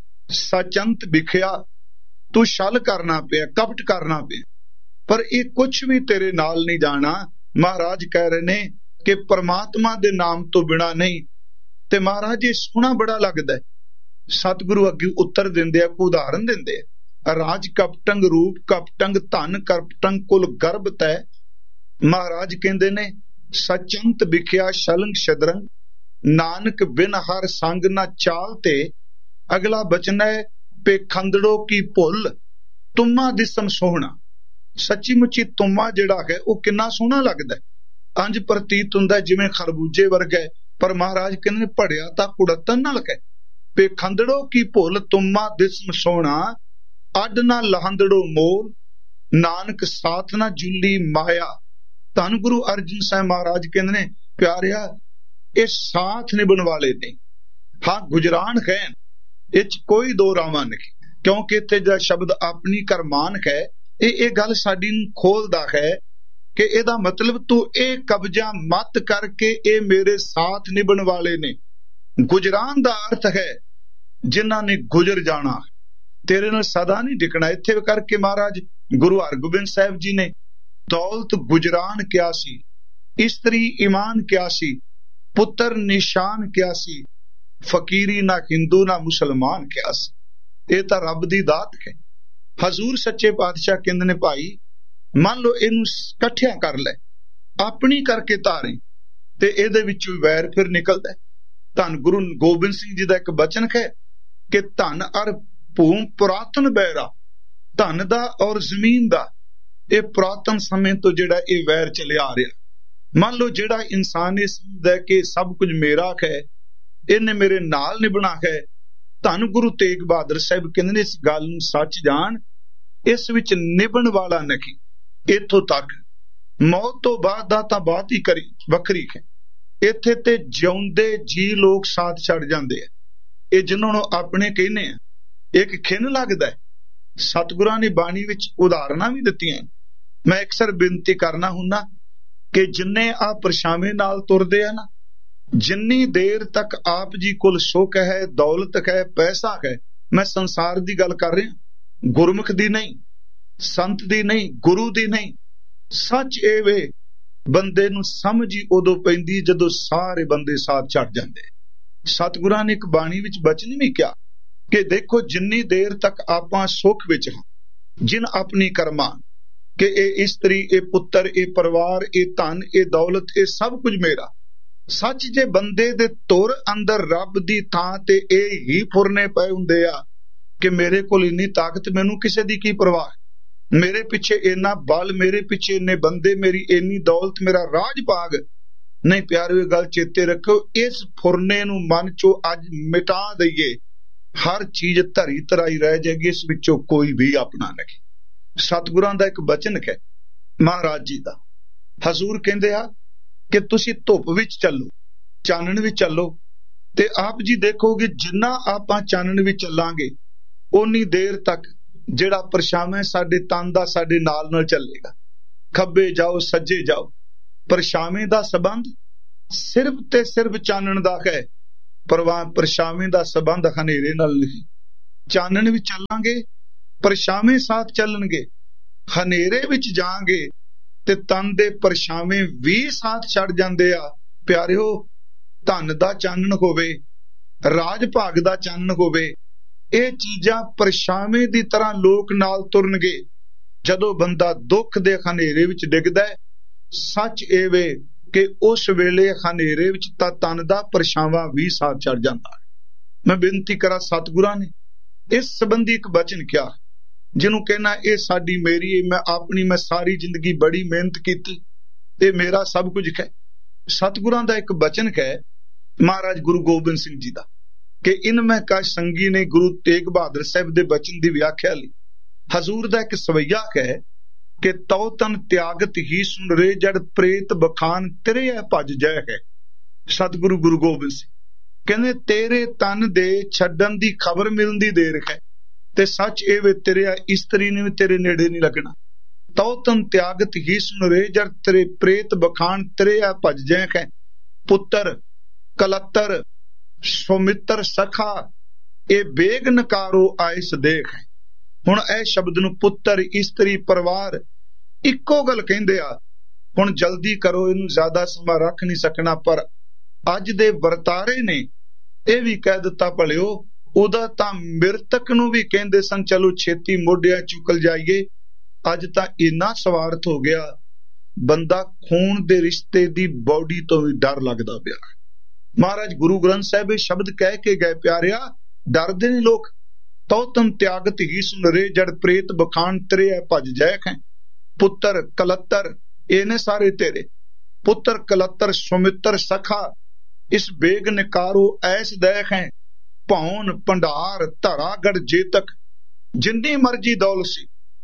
सचंत बिखिया, तू छल करना पिया, कपट करना पिया, पर ये कुछ भी तेरे नाल नहीं जाना। महाराज कह रहे ने कि परमात्मा दे नाम तो बिना नहीं। ते महाराज ये सोहना बड़ा लगदा है। सतगुरु अगे उत्तर दिंदे आ, उदाहरण दिंदे आ, राज कपटंग, रूप कपटंग, धन कपटंग, कुल गर्भ तय। महाराज कहंदे ने सचंत बिखिया शलंग छदरंग, नानक बिन हर संग ना चालते। अगला बचन है, पेखंदड़ो की भुल तुम्मा दिसम सोहना। सच्ची मुच्ची तुम्मा जिहड़ा है वो किन्ना सोहना लगदा है, अंज प्रतीत हुंदा जिवें खरबूजे वर्गा। पर महाराज कहंदे पढ़िया तां कुड़तन नाल है। पेखंदड़ो की भुल तुम्मा दिसम सोहना, अड ना लहंदड़ो मोल, नानक साथ ना जुली माया। धन गुरु अर्जन साहिब महाराज कहंदे ने प्यारिया, ये साथ निभण वाले नहीं। हाँ गुजरान है, इच कोई दो रावा नहीं, क्योंकि इत्थे जो शब्द अपनी करमान है, ये गल साडी नूं खोलदा है कि इहदा मतलब तू ये कब्जा मत करके ये मेरे साथ निभण वाले ने। गुजरान दा अर्थ है जिन्हां ने गुजर जाना, तेरे नाल सदा नहीं टिकना। इत्थे करके महाराज गुरु हरगोबिंद साहिब जी ने दौलत गुजरान क्या सी, स्त्री ईमान क्या सी, पुत्र निशान क्या सी, फकीरी ना हिंदू ना मुसलमान क्या सी। ये तां रब दी दात है। हजूर सच्चे पातशाह कहंदे ने भाई मान लो इनू कट्ठिया कर ले, अपनी करके तारे, ते इहदे विचों वैर फिर निकलदा है। धन गुरु गोबिंद सिंह जी दा एक बचन है कि धन अर भूम पुरातन बैरा, धन दा और जमीन दा ਇਹ ਪੁਰਾਤਨ ਸਮੇਂ ਤੋਂ ਜਿਹੜਾ ਇਹ ਵੈਰ ਚੱਲਿਆ ਆ ਰਿਹਾ। ਮੰਨ ਲਓ ਜਿਹੜਾ ਇਨਸਾਨ ਇਹ ਸਮਝਦਾ ਕਿ ਸਭ ਕੁਝ ਮੇਰਾ ਹੈ, ਇਹਨੇ ਮੇਰੇ ਨਾਲ ਨਿਭਣਾ ਹੈ, ਧੰਨ ਗੁਰੂ ਤੇਗ ਬਹਾਦਰ ਸਾਹਿਬ ਕਹਿੰਦੇ ਨੇ ਇਸ ਗੱਲ ਨੂੰ ਸੱਚ ਜਾਣ, ਇਸ ਵਿੱਚ ਨਿਭਣ ਵਾਲਾ ਨਹੀਂ। ਇੱਥੋਂ ਤੱਕ ਮੌਤ ਤੋਂ ਬਾਅਦ ਦਾ ਤਾਂ ਬਾਤ ਹੀ ਵੱਖਰੀ ਹੈ। ਇੱਥੇ ਤੇ ਜਿਉਂਦੇ ਜੀ ਲੋਕ ਸਾਥ ਛੱਡ ਜਾਂਦੇ ਆ। ਇਹ ਜਿਨ੍ਹਾਂ ਨੂੰ ਆਪਣੇ ਕਹਿੰਦੇ ਆ, ਇੱਕ ਖਿੰਨ ਲੱਗਦਾ। ਸਤਿਗੁਰਾਂ ਨੇ ਬਾਣੀ ਵਿੱਚ ਉਦਾਹਰਨਾਂ ਵੀ ਦਿੱਤੀਆਂ। ਮੈਂ ਅਕਸਰ ਬੇਨਤੀ ਕਰਨਾ ਹੁੰਦਾ ਕਿ ਜਿੰਨੇ ਆ ਪਰਛਾਵੇਂ ਨਾਲ ਤੁਰਦੇ ਆ ਨਾ, ਜਿੰਨੀ ਦੇਰ ਤੱਕ ਆਪ ਜੀ ਕੋਲ ਸੁੱਖ ਹੈ, ਦੌਲਤ ਹੈ, ਪੈਸਾ ਹੈ, ਮੈਂ ਸੰਸਾਰ ਦੀ ਗੱਲ ਕਰ ਰਿਹਾ, ਗੁਰਮੁਖ ਦੀ ਨਹੀਂ, ਸੰਤ ਦੀ ਨਹੀਂ, ਗੁਰੂ ਦੀ ਨਹੀਂ। ਸੱਚ ਇਹ ਵੇ, ਬੰਦੇ ਨੂੰ ਸਮਝ ਹੀ ਉਦੋਂ ਪੈਂਦੀ ਜਦੋਂ ਸਾਰੇ ਬੰਦੇ ਸਾਥ ਛੱਡ ਜਾਂਦੇ। ਸਤਿਗੁਰਾਂ ਨੇ ਇੱਕ ਬਾਣੀ ਵਿੱਚ ਬਚਨ ਵੀ ਕਿਹਾ ਕਿ ਦੇਖੋ ਜਿੰਨੀ ਦੇਰ ਤੱਕ ਆਪਾਂ ਸੁੱਖ ਵਿੱਚ ਹਾਂ, ਜਿਨ ਆਪਣੀ ਕਰਮਾਂ ਕਿ ਇਹ ਇਸਤਰੀ, ਇਹ ਪੁੱਤਰ, ਇਹ ਪਰਿਵਾਰ, ਇਹ ਧਨ, ਇਹ ਦੌਲਤ, ਇਹ ਸਭ ਕੁਝ ਮੇਰਾ। ਸੱਚ ਜੇ ਬੰਦੇ ਦੇ ਧੁਰ ਅੰਦਰ ਰੱਬ ਦੀ ਥਾਂ ਤੇ ਇਹ ਹੀ ਫੁਰਨੇ ਪਏ ਹੁੰਦੇ ਆ ਕਿ ਮੇਰੇ ਕੋਲ ਇੰਨੀ ਤਾਕਤ, ਮੈਨੂੰ ਕਿਸੇ ਦੀ ਕੀ ਪਰਵਾਹ, ਮੇਰੇ ਪਿੱਛੇ ਇੰਨਾ ਬਲ, ਮੇਰੇ ਪਿੱਛੇ ਇੰਨੇ ਬੰਦੇ, ਮੇਰੀ ਇੰਨੀ ਦੌਲਤ, ਮੇਰਾ ਰਾਜ ਭਾਗ ਨਹੀਂ। ਪਿਆਰਿਓ, ਇਹ ਗੱਲ ਚੇਤੇ ਰੱਖੋ, ਇਸ ਫੁਰਨੇ ਨੂੰ ਮਨ ਚੋਂ ਅੱਜ ਮਿਟਾ ਦਈਏ, ਹਰ ਚੀਜ਼ ਧਰੀ ਧਰਾਈ ਰਹਿ ਜਾਏਗੀ, ਇਸ ਵਿੱਚੋਂ ਕੋਈ ਵੀ ਆਪਣਾ ਨਹੀਂ। ਸਤਿਗੁਰਾਂ ਦਾ ਇੱਕ ਬਚਨ ਹੈ ਮਹਾਰਾਜ ਜੀ ਦਾ। ਹਜ਼ੂਰ ਕਹਿੰਦੇ ਆ ਕਿ ਤੁਸੀਂ ਧੁੱਪ ਵਿੱਚ ਚੱਲੋ, ਚਾਨਣ ਵਿੱਚ ਚੱਲੋ, ਤੇ ਆਪ ਜੀ ਦੇਖੋਗੇ ਜਿੰਨਾ ਆਪਾਂ ਚਾਨਣ ਵਿੱਚ ਚੱਲਾਂਗੇ ਓਨੀ ਦੇਰ ਤੱਕ ਜਿਹੜਾ ਪਰਛਾਵਾਂ ਸਾਡੇ ਤਨ ਦਾ ਸਾਡੇ ਨਾਲ ਨਾਲ ਚੱਲੇਗਾ। ਖੱਬੇ ਜਾਓ, ਸੱਜੇ ਜਾਓ, ਪਰਛਾਵੇਂ ਦਾ ਸੰਬੰਧ ਸਿਰਫ ਤੇ ਸਿਰਫ ਚਾਨਣ ਦਾ ਹੈ। ਪਰਛਾਵੇਂ ਦਾ ਸੰਬੰਧ ਹਨੇਰੇ ਨਾਲ ਨਹੀਂ। ਚਾਨਣ ਵਿੱਚ ਚੱਲਾਂਗੇ, ਪਰਛਾਵੇਂ ਸਾਥ ਚੱਲਣਗੇ। ਹਨੇਰੇ ਵਿੱਚ ਜਾਾਂਗੇ ਤੇ ਤਨ ਦੇ ਪਰਛਾਵੇਂ ਵੀ ਸਾਥ ਛੱਡ ਜਾਂਦੇ ਆ। ਪਿਆਰਿਓ, ਧਨ ਦਾ ਚਾਨਣ ਹੋਵੇ, ਰਾਜ ਭਾਗ ਦਾ ਚਾਨਣ ਹੋਵੇ, ਇਹ ਚੀਜ਼ਾਂ ਪਰਛਾਵੇਂ ਦੀ ਤਰ੍ਹਾਂ ਲੋਕ ਨਾਲ ਤੁਰਨਗੇ। ਜਦੋਂ ਬੰਦਾ ਦੁੱਖ ਦੇ ਹਨੇਰੇ ਵਿੱਚ ਡਿੱਗਦਾ, ਸੱਚ ਇਹ ਵੇ ਕਿ ਉਸ ਵੇਲੇ ਹਨੇਰੇ ਵਿੱਚ ਤਾਂ ਤਨ ਦਾ ਪਰਛਾਵਾਂ ਵੀ ਸਾਥ ਛੱਡ ਜਾਂਦਾ। ਮੈਂ ਬੇਨਤੀ ਕਰਾਂ, ਸਤਿਗੁਰਾਂ ਨੇ ਇਸ ਸੰਬੰਧੀ ਇੱਕ ਬਚਨ ਕਿਹਾ ਜਿਹਨੂੰ ਕਹਿਣਾ ਇਹ ਸਾਡੀ ਮੇਰੀ, ਮੈਂ ਆਪਣੀ, ਮੈਂ ਸਾਰੀ ਜ਼ਿੰਦਗੀ ਬੜੀ ਮਿਹਨਤ ਕੀਤੀ, ਇਹ ਮੇਰਾ ਸਭ ਕੁਝ ਹੈ। ਸਤਿਗੁਰਾਂ ਦਾ ਇੱਕ ਬਚਨ ਹੈ ਮਹਾਰਾਜ ਗੁਰੂ ਗੋਬਿੰਦ ਸਿੰਘ ਜੀ ਦਾ ਕਿ ਇਨ ਮੈਂ ਕਛ ਸੰਗੀ ਨੇ ਗੁਰੂ ਤੇਗ ਬਹਾਦਰ ਸਾਹਿਬ ਦੇ ਬਚਨ ਦੀ ਵਿਆਖਿਆ ਲਈ। ਹਜ਼ੂਰ ਦਾ ਇੱਕ ਸਵਈਆ ਹੈ ਕਿ ਤਉ ਤਨ ਤਿਆਗਤ ਹੀ ਸੁਨ ਰੇ ਜੜ ਪ੍ਰੇਤ ਬਖਾਨ ਤੇਰੇ ਭਜ ਜੈ ਹੈ। ਸਤਿਗੁਰੂ ਗੁਰੂ ਗੋਬਿੰਦ ਸਿੰਘ ਕਹਿੰਦੇ ਤੇਰੇ ਤਨ ਦੇ ਛੱਡਣ ਦੀ ਖਬਰ ਮਿਲਣ ਦੀ ਦੇਰ ਹੈ, ਤੇ ਸੱਚ ਇਹ ਵੇ ਤੇਰੇ ਇਸਤਰੀ ਨੇ ਵੀ ਤੇਰੇ ਨੇੜੇ ਨਹੀਂ ਲੱਗਣਾ। ਤਉ ਤਨ ਤਿਆਗਤ ਹੀ ਸੁਨ ਰੇ ਜੜ ਤੇਰੇ ਪ੍ਰੇਤ ਬਖਾਨ ਤੇਰੇ ਭਜ ਜੈ ਹੈ। ਪੁੱਤਰ, ਕਲੱਤਰ, ਸੁਮਿੱਤਰ, ਸਖਾ, ਇਹ ਬੇਗ ਨਕਾਰੋ ਆਇਸ ਦੇਖ ਹੈ। ਹੁਣ ਇਹ ਸ਼ਬਦ ਨੂੰ ਪੁੱਤਰ, ਇਸਤਰੀ, ਪਰਿਵਾਰ ਇੱਕੋ ਗੱਲ ਕਹਿੰਦੇ ਆ। ਹੁਣ ਜਲਦੀ ਕਰੋ, ਇਹਨੂੰ ਜ਼ਿਆਦਾ ਸਮਾਂ ਰੱਖ ਨਹੀਂ ਸਕਣਾ, ਪਰ ਅੱਜ ਦੇ ਵਰਤਾਰੇ ਨੇ ਇਹ ਵੀ ਕਹਿ ਦਿੱਤਾ ਭਲਿਓ, ਉਹਦਾ ਤਾਂ ਮਿਰਤਕ ਨੂੰ ਵੀ ਕਹਿੰਦੇ ਸਨ ਚਲੋ ਛੇਤੀ ਮੋਢਿਆਂ ਚੁੱਕਲ ਜਾਈਏ। ਅੱਜ ਤਾਂ ਇੰਨਾ ਸਵਾਰਥ ਹੋ ਗਿਆ, ਬੰਦਾ ਖੂਨ ਦੇ ਰਿਸ਼ਤੇ ਦੀ ਬੌਡੀ ਤੋਂ ਵੀ ਡਰ ਲੱਗਦਾ ਪਿਆ। ਮਹਾਰਾਜ ਗੁਰੂ ਗ੍ਰੰਥ ਸਾਹਿਬ ਇਹ ਸ਼ਬਦ ਕਹਿ ਕੇ ਗਏ, ਪਿਆਰਿਆ, ਡਰਦੇ ਨੇ ਲੋਕ। ਤਉ ਤਨ ਤਿਆਗਤ ਹੀ ਸੁਨ ਰੇ ਜੜ ਪ੍ਰੇਤ ਬਖਾਨ ਤੇਰੇ ਭਜ ਜੈ ਹੈ। ਪੁੱਤਰ, ਕਲੱਤਰ, ਇਹ ਨੇ ਸਾਰੇ ਤੇਰੇ। ਪੁੱਤਰ, ਕਲੱਤਰ, ਸੁਮਿੱਤਰ, ਸਖਾ, ਇਸ ਬੇਗ ਨਿਕਾਰੋ ਐਸ ਦੇਖ ਹੈ। ਭੌਨ, ਭੰਡਾਰ, ਧਰਾ ਗੜ ਜੇਤਕ, ਜਿੰਨੀ ਮਰਜੀ ਦੌਲਤ ਸੀ,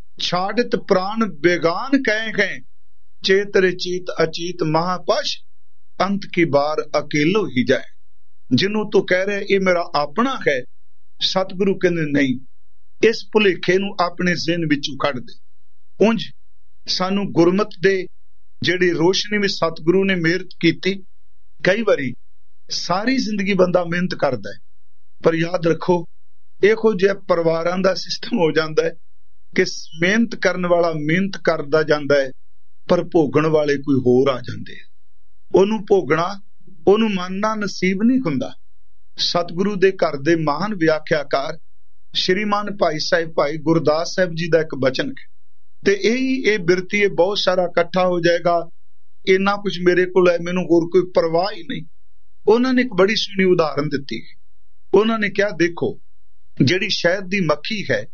ਛਾੜਿਤ ਪ੍ਰਾਨ ਬੇਗਾਨ ਕਹਿ ਹੈ। ਚੇਤਰੇ ਚੀਤ ਅਚੀਤ ਮਹਾਪਸ਼, ਅੰਤ ਕੀ ਬਾਰ ਅਕੇਲੋ ਹੀ ਜਾਏ। ਜਿਹਨੂੰ ਤੂੰ ਕਹਿ ਰਿਹਾ ਇਹ ਮੇਰਾ ਆਪਣਾ ਹੈ, ਸਤਿਗੁਰੂ ਕਹਿੰਦੇ ਨਹੀਂ, ਇਸ ਭੁਲੇਖੇ ਨੂੰ ਆਪਣੇ ਜ਼ਿਹਨ ਵਿੱਚੋਂ ਕੱਢ ਦੇ। ਉਂਝ ਸਾਨੂੰ ਗੁਰਮਤਿ ਦੇ ਜਿਹੜੀ ਰੋਸ਼ਨੀ ਵਿੱਚ ਸਤਿਗੁਰੂ ਨੇ ਮਿਹਰ ਕੀਤੀ, ਕਈ ਵਾਰੀ ਸਾਰੀ ਜ਼ਿੰਦਗੀ ਬੰਦਾ ਮਿਹਨਤ ਕਰਦਾ ਹੈ, ਪਰ ਯਾਦ ਰੱਖੋ ਇਹੋ ਜਿਹੇ ਪਰਿਵਾਰਾਂ ਦਾ ਸਿਸਟਮ ਹੋ ਜਾਂਦਾ ਹੈ ਕਿ ਮਿਹਨਤ ਕਰਨ ਵਾਲਾ ਮਿਹਨਤ ਕਰਦਾ ਜਾਂਦਾ ਹੈ, ਪਰ ਭੋਗਣ ਵਾਲੇ ਕੋਈ ਹੋਰ ਆ ਜਾਂਦੇ। ਉਹਨੂੰ ਭੋਗਣਾ, ਉਹਨੂੰ ਮੰਨਣਾ ਨਸੀਬ ਨਹੀਂ ਹੁੰਦਾ। ਸਤਿਗੁਰੂ ਦੇ ਘਰ ਦੇ ਮਹਾਨ ਵਿਆਖਿਆਕਾਰ ਸ਼੍ਰੀਮਾਨ ਭਾਈ ਸਾਹਿਬ ਭਾਈ ਗੁਰਦਾਸ ਸਾਹਿਬ ਜੀ ਦਾ ਇੱਕ ਬਚਨ ਹੈ, ਤੇ ਇਹ ਬਿਰਤੀ ਇਹ ਬਹੁਤ ਸਾਰਾ ਇਕੱਠਾ ਹੋ ਜਾਏਗਾ, ਇੰਨਾ ਕੁਝ ਮੇਰੇ ਕੋਲ ਹੈ, ਮੈਨੂੰ ਹੋਰ ਕੋਈ ਪਰਵਾਹ ਹੀ ਨਹੀਂ। ਉਹਨਾਂ ਨੇ ਇੱਕ ਬੜੀ ਸੋਹਣੀ ਉਦਾਹਰਨ ਦਿੱਤੀ। ਉਹਨਾਂ ਨੇ ਕਿਹਾ, ਦੇਖੋ ਜਿਹੜੀ ਸ਼ਹਿਦ ਦੀ ਮੱਖੀ ਹੈ,